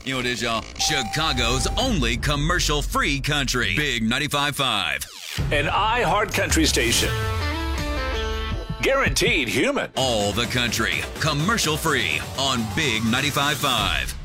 You know what it is, y'all? Chicago's only commercial-free country. Big 95.5. An iHeart Country station. Guaranteed human. All the country, commercial-free on Big 95.5.